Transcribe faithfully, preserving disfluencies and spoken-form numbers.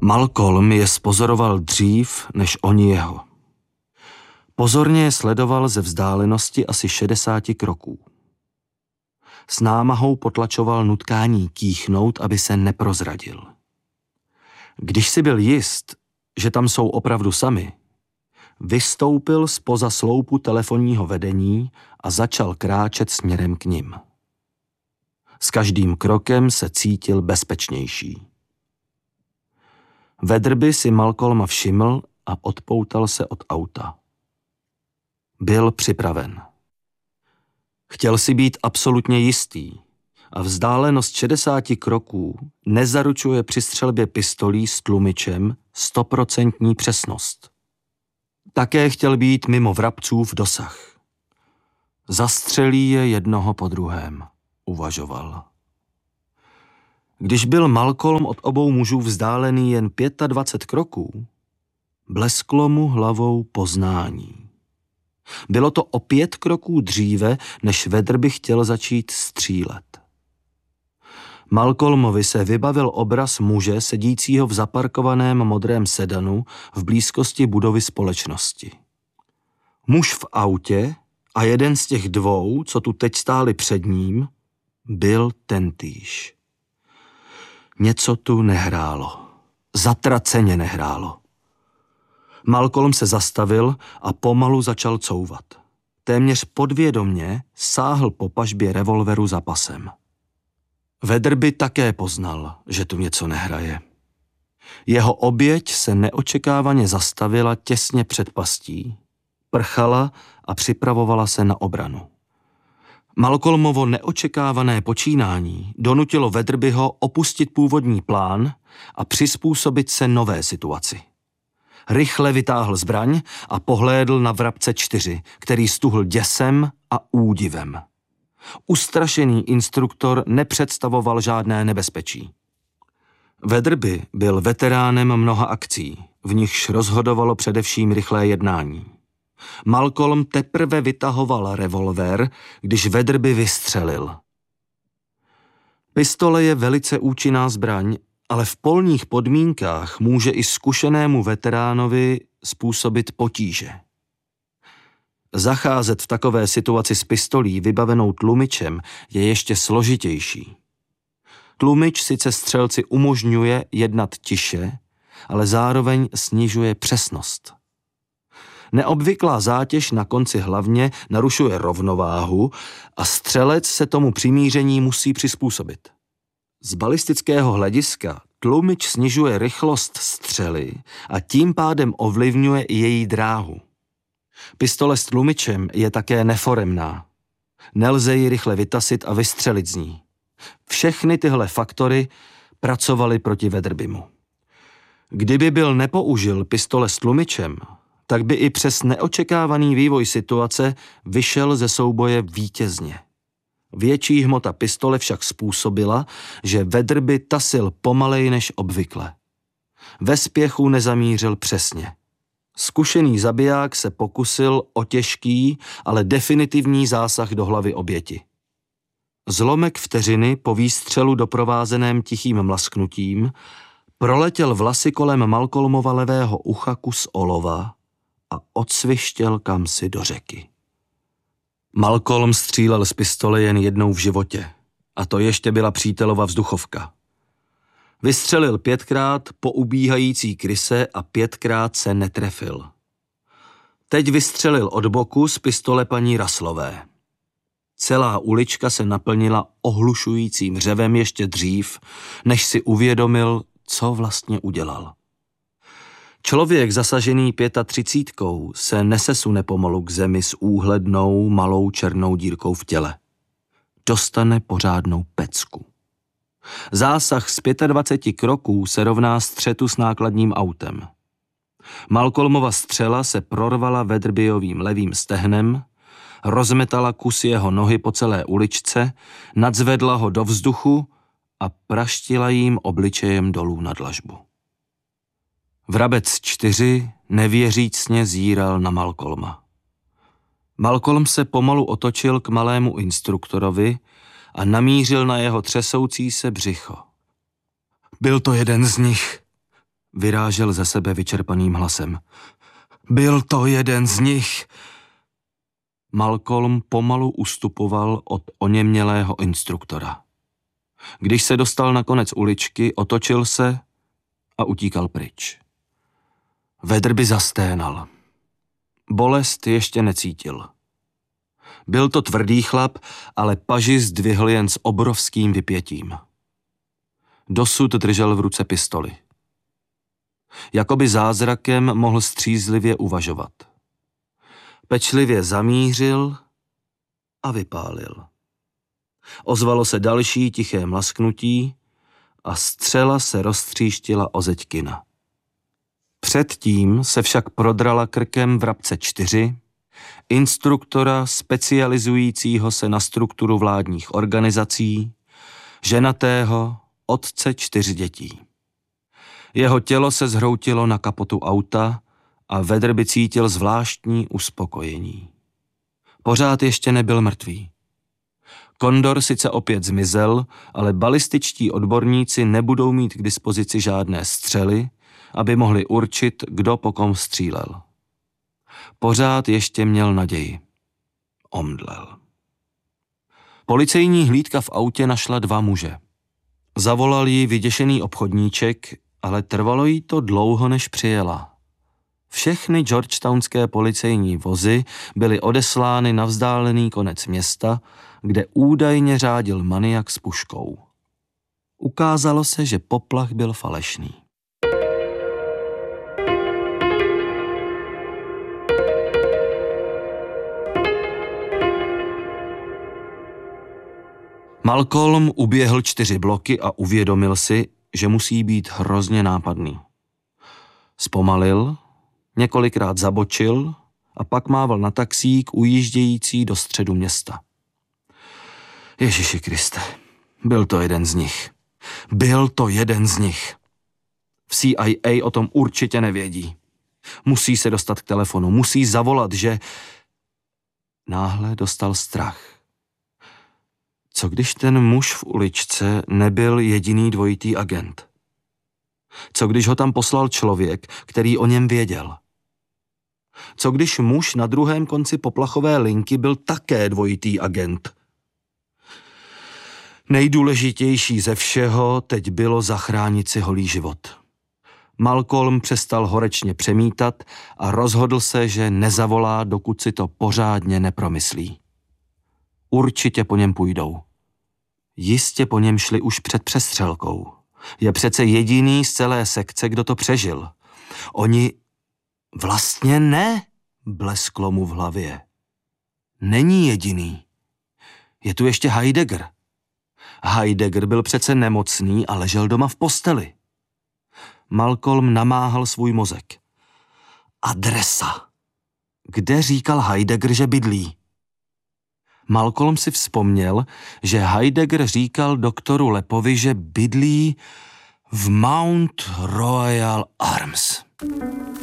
Malcolm je spozoroval dřív, než oni jeho. Pozorně je sledoval ze vzdálenosti asi šedesáti kroků. S námahou potlačoval nutkání kýchnout, aby se neprozradil. Když si byl jist, že tam jsou opravdu sami, vystoupil zpoza sloupu telefonního vedení a začal kráčet směrem k nim. S každým krokem se cítil bezpečnější. Weatherby si Malcolma všiml a odpoutal se od auta. Byl připraven. Chtěl si být absolutně jistý a vzdálenost šedesáti kroků nezaručuje při střelbě pistolí s tlumičem stoprocentní přesnost. Také chtěl být mimo vrabcův dosah. Zastřelí je jednoho po druhém, uvažoval. Když byl Malcolm od obou mužů vzdálený jen dvacet pět kroků, blesklo mu hlavou poznání. Bylo to o pět kroků dříve, než Weatherby chtěl začít střílet. Malcolmovi se vybavil obraz muže sedícího v zaparkovaném modrém sedanu v blízkosti budovy společnosti. Muž v autě a jeden z těch dvou, co tu teď stáli před ním, byl tentýž. Něco tu nehrálo. Zatraceně nehrálo. Malcolm se zastavil a pomalu začal couvat. Téměř podvědomně sáhl po pažbě revolveru za pasem. Weatherby také poznal, že tu něco nehraje. Jeho oběť se neočekávaně zastavila těsně před pastí, prchala a připravovala se na obranu. Malcolmovo neočekávané počínání donutilo Weatherbyho opustit původní plán a přizpůsobit se nové situaci. Rychle vytáhl zbraň a pohlédl na vrabce čtyři, který stuhl děsem a údivem. Ustrašený instruktor nepředstavoval žádné nebezpečí. Weatherby byl veteránem mnoha akcí, v nichž rozhodovalo především rychlé jednání. Malcolm teprve vytahoval revolver, když Weatherby vystřelil. Pistole je velice účinná zbraň, ale v polních podmínkách může i zkušenému veteránovi způsobit potíže. Zacházet v takové situaci s pistolí vybavenou tlumičem je ještě složitější. Tlumič sice střelci umožňuje jednat tiše, ale zároveň snižuje přesnost. Neobvyklá zátěž na konci hlavně narušuje rovnováhu a střelec se tomu přimíření musí přizpůsobit. Z balistického hlediska tlumič snižuje rychlost střely a tím pádem ovlivňuje i její dráhu. Pistole s tlumičem je také neforemná. Nelze ji rychle vytasit a vystřelit z ní. Všechny tyhle faktory pracovaly proti Weatherbymu. Kdyby byl nepoužil pistole s tlumičem, tak by i přes neočekávaný vývoj situace vyšel ze souboje vítězně. Větší hmota pistole však způsobila, že Weatherby tasil pomalej než obvykle. Ve spěchu nezamířil přesně. Zkušený zabiják se pokusil o těžký, ale definitivní zásah do hlavy oběti. Zlomek vteřiny po výstřelu doprovázeném tichým mlasknutím proletěl vlasy kolem Malcolmova levého ucha kus olova a odsvištěl kamsi do řeky. Malcolm střílel z pistole jen jednou v životě, a to ještě byla přítelova vzduchovka. Vystřelil pětkrát po ubíhající kryse a pětkrát se netrefil. Teď vystřelil od boku z pistole paní Russellové. Celá ulička se naplnila ohlušujícím řevem ještě dřív, než si uvědomil, co vlastně udělal. Člověk zasažený pětatřicítkou se nesesune pomalu k zemi s úhlednou malou černou dírkou v těle. Dostane pořádnou pecku. Zásah z dvaceti pěti kroků se rovná střetu s nákladním autem. Malcolmova střela se prorvala Weatherbyovým levým stehnem, rozmetala kus jeho nohy po celé uličce, nadzvedla ho do vzduchu a praštila jím obličejem dolů na dlažbu. Vrabec čtyři nevěřícně zíral na Malcolma. Malcolm se pomalu otočil k malému instruktorovi a namířil na jeho třesoucí se břicho. Byl to jeden z nich, Vyrážel ze sebe vyčerpaným hlasem. Byl to jeden z nich. Malcolm pomalu ustupoval od oněmělého instruktora. Když se dostal na konec uličky, otočil se a utíkal pryč. Weatherby zasténal. Bolest ještě necítil. Byl to tvrdý chlap, ale paži zdvihl jen s obrovským vypětím. Dosud držel v ruce pistoli. Jakoby zázrakem mohl střízlivě uvažovat. Pečlivě zamířil a vypálil. Ozvalo se další tiché mlasknutí a střela se roztříštila o zeď kina. Předtím se však prodrala krkem vrabce čtyři, instruktora specializujícího se na strukturu vládních organizací, ženatého, otce čtyř dětí. Jeho tělo se zhroutilo na kapotu auta a Weatherby cítil zvláštní uspokojení. Pořád ještě nebyl mrtvý. Kondor sice opět zmizel, ale balističtí odborníci nebudou mít k dispozici žádné střely, aby mohli určit, kdo po kom střílel. Pořád ještě měl naději. Omdlel. Policejní hlídka v autě našla dva muže. Zavolal jí vyděšený obchodníček, ale trvalo jí to dlouho, než přijela. Všechny georgetownské policejní vozy byly odeslány na vzdálený konec města, kde údajně řádil maniak s puškou. Ukázalo se, že poplach byl falešný. Malcolm uběhl čtyři bloky a uvědomil si, že musí být hrozně nápadný. Zpomalil, několikrát zabočil a pak mával na taxík ujíždějící do středu města. Ježiši Kriste, byl to jeden z nich. Byl to jeden z nich. V C I A o tom určitě nevědí. Musí se dostat k telefonu, musí zavolat, že... Náhle dostal strach. Co když ten muž v uličce nebyl jediný dvojitý agent? Co když ho tam poslal člověk, který o něm věděl? Co když muž na druhém konci poplachové linky byl také dvojitý agent? Nejdůležitější ze všeho teď bylo zachránit si holý život. Malcolm přestal horečně přemítat a rozhodl se, že nezavolá, dokud si to pořádně nepromyslí. Určitě po něm půjdou. Jistě po něm šli už před přestřelkou. Je přece jediný z celé sekce, kdo to přežil. Oni... Vlastně ne, blesklo mu v hlavě. Není jediný. Je tu ještě Heidegger. Heidegger byl přece nemocný a ležel doma v posteli. Malcolm namáhal svůj mozek. Adresa. Kde říkal Heidegger, že bydlí? Malcolm si vzpomněl, že Heidegger říkal doktoru Lepovi, že bydlí v Mount Royal Arms.